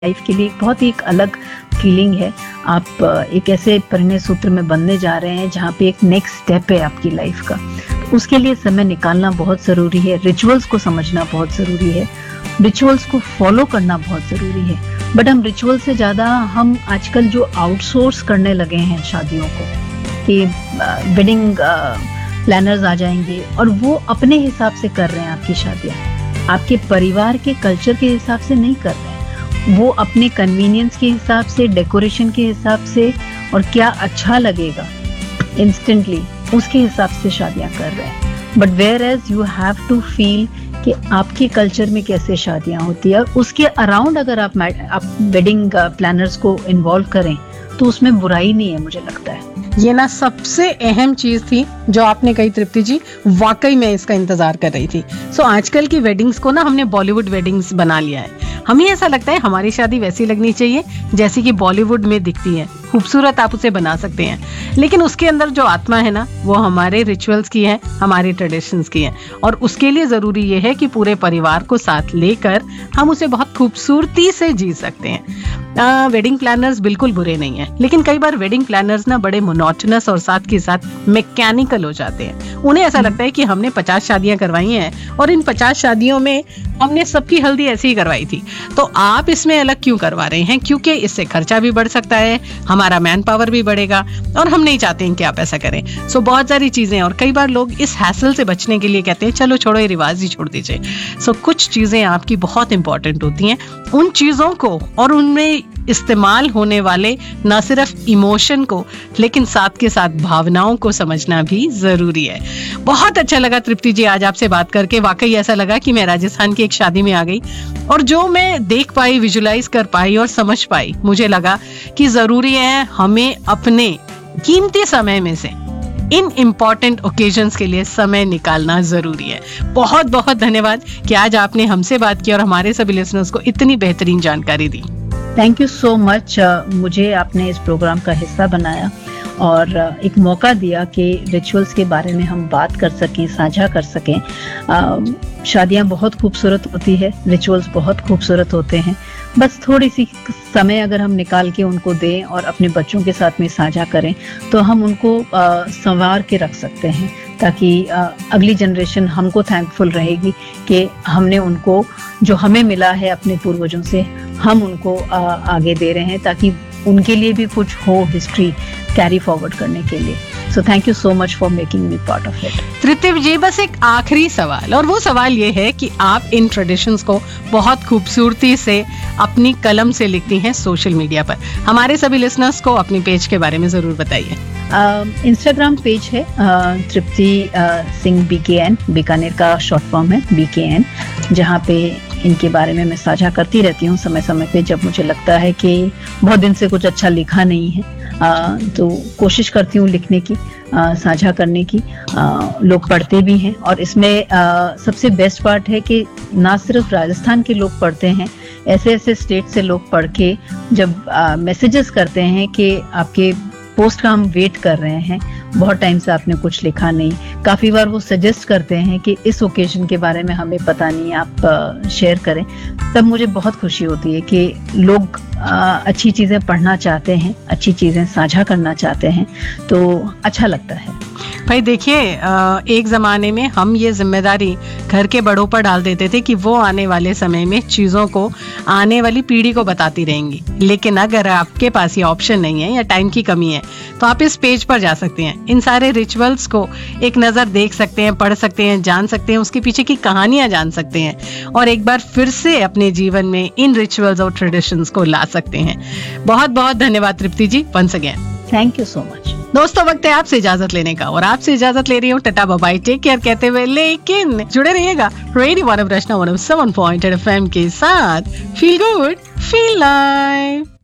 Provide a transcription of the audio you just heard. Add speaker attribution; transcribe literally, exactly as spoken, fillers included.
Speaker 1: Life के लिए एक बहुत ही एक अलग फीलिंग है। आप एक ऐसे परिणय सूत्र में बनने जा रहे हैं जहाँ पे एक नेक्स्ट स्टेप है आपकी लाइफ का। उसके लिए समय निकालना बहुत ज़रूरी है, रिचुअल्स को समझना बहुत ज़रूरी है, रिचुअल्स को फॉलो करना बहुत ज़रूरी है। बट हम रिचुअल से ज़्यादा हम आजकल जो आउटसोर्स करने लगे हैं शादियों को, कि वेडिंग प्लानर्स आ जाएंगे और वो अपने हिसाब से कर रहे हैं आपकी शादियाँ, आपके परिवार के कल्चर के हिसाब से नहीं कर रहे हैं। वो अपने कन्वीनियंस के हिसाब से, डेकोरेशन के हिसाब से और क्या अच्छा लगेगा इंस्टेंटली उसके हिसाब से शादियां कर रहे हैं। But where as you have to feel कि आपके कल्चर में कैसे शादियां होती है, और उसके अराउंड अगर आप आप वेडिंग प्लानर्स को इन्वॉल्व करें तो उसमें बुराई नहीं है, मुझे लगता है।
Speaker 2: ये ना सबसे अहम चीज थी जो आपने कही तृप्ति जी, वाकई में इसका इंतजार कर रही थी। सो so, आजकल की वेडिंग्स को ना हमने बॉलीवुड वेडिंग्स बना लिया है। हमें ऐसा लगता है हमारी शादी वैसी लगनी चाहिए जैसी कि बॉलीवुड में दिखती है। खूबसूरत आप उसे बना सकते हैं, लेकिन उसके अंदर जो आत्मा है ना, वो हमारे रिचुअल्स की है, हमारे ट्रेडिशंस की है। और उसके लिए जरूरी ये है कि पूरे परिवार को साथ लेकर हम उसे बहुत खूबसूरती से जी सकते हैं। वेडिंग प्लानर्स बिल्कुल बुरे नहीं है, लेकिन कई बार वेडिंग प्लानर्स ना बड़े मोनोटोनस और साथ के साथ मैकेनिकल हो जाते हैं। उन्हें ऐसा लगता है कि हमने पचास शादियां करवाई हैं और इन पचास शादियों में हमने सबकी हल्दी ऐसे ही करवाई थी, तो आप इसमें अलग क्यों करवा रहे हैं? क्योंकि इससे खर्चा भी बढ़ सकता है, हमारा मैन पावर भी बढ़ेगा और हम नहीं चाहते हैं कि आप ऐसा करें। सो so, बहुत सारी चीजें, और कई बार लोग इस हैसल से बचने के लिए कहते हैं चलो छोड़ो, ये रिवाज ही छोड़ दीजिए। सो so, कुछ चीजें आपकी बहुत इंपॉर्टेंट होती हैं, उन चीजों को और उनमें इस्तेमाल होने वाले न सिर्फ इमोशन को लेकिन साथ के साथ भावनाओं को समझना भी जरूरी है। बहुत अच्छा लगा तृप्ति जी आज आपसे बात करके। वाकई ऐसा लगा कि मैं राजस्थान की एक शादी में आ गई, और जो मैं देख पाई, विजुलाइज कर पाई और समझ पाई, मुझे लगा कि जरूरी है हमें अपने कीमती समय में से इन इम्पोर्टेंट ओकेजन्स के लिए समय निकालना जरूरी है। बहुत बहुत धन्यवाद कि आज आपने हमसे बात की और हमारे सभी लिसनर्स को इतनी बेहतरीन जानकारी दी।
Speaker 1: Thank you so much. मुझे आपने इस प्रोग्राम का हिस्सा बनाया और uh, एक मौका दिया कि रिचुअल्स के बारे में हम बात कर सकें, साझा कर सकें। uh, शादियां बहुत खूबसूरत होती है, रिचुअल्स बहुत खूबसूरत होते हैं। बस थोड़ी सी समय अगर हम निकाल के उनको दें और अपने बच्चों के साथ में साझा करें तो हम उनको uh, संवार के रख सकते हैं, ताकि uh, अगली जनरेशन हमको थैंकफुल रहेगी कि हमने उनको जो हमें मिला है अपने पूर्वजों से, हम उनको uh, आगे दे रहे हैं, ताकि उनके लिए भी कुछ हो हिस्ट्री कैरी फॉरवर्ड करने के लिए। So thank you so much for making me part of it.
Speaker 2: तृप्ति जी, बस एक आखिरी सवाल, और वो सवाल ये है कि आप इन ट्रेडिशंस को बहुत खूबसूरती से अपनी कलम से लिखती हैं सोशल मीडिया पर। हमारे सभी लिसनर्स को अपनी पेज के बारे में जरूर बताइए।
Speaker 1: इंस्टाग्राम uh, पेज है तृप्ति सिंह बी के एन, बीकानेर का शॉर्ट फॉर्म है बी के एन, जहाँ पे इनके बारे में मैं साझा करती रहती हूँ समय समय पे, जब मुझे लगता है कि बहुत दिन से कुछ अच्छा लिखा नहीं है। uh, तो कोशिश करती हूँ लिखने की, uh, साझा करने की। uh, लोग पढ़ते भी हैं, और इसमें uh, सबसे बेस्ट पार्ट है कि ना सिर्फ राजस्थान के लोग पढ़ते हैं, ऐसे ऐसे स्टेट से लोग पढ़ के जब मैसेजेस uh, करते हैं कि आपके पोस्ट का हम वेट कर रहे हैं, बहुत टाइम से आपने कुछ लिखा नहीं। काफी बार वो सजेस्ट करते हैं कि इस ओकेजन के बारे में हमें पता नहीं, आप शेयर करें। तब मुझे बहुत खुशी होती है कि लोग आ, अच्छी चीजें पढ़ना चाहते हैं, अच्छी चीजें साझा करना चाहते हैं, तो अच्छा लगता है।
Speaker 2: भाई देखिए, एक जमाने में हम ये जिम्मेदारी घर के बड़ों पर डाल देते थे कि वो आने वाले समय में चीजों को आने वाली पीढ़ी को बताती रहेंगी, लेकिन अगर आपके पास ये ऑप्शन नहीं है या टाइम की कमी है तो आप इस पेज पर जा सकते हैं, इन सारे रिचुअल्स को एक नजर देख सकते हैं, पढ़ सकते हैं, जान सकते हैं, उसके पीछे की कहानियां जान सकते हैं, और एक बार फिर से अपने जीवन में इन रिचुअल्स और ट्रेडिशंस को ला सकते हैं। बहुत बहुत धन्यवाद तृप्ति जी, once again
Speaker 1: thank you so much.
Speaker 2: दोस्तों, वक्त है आपसे इजाजत लेने का, और आपसे इजाजत ले रही हूँ tata bye bye, take care कहते हुए, लेकिन जुड़े रहिएगा radio one of Rachna one of seven point eight F M के साथ। Feel good, feel live.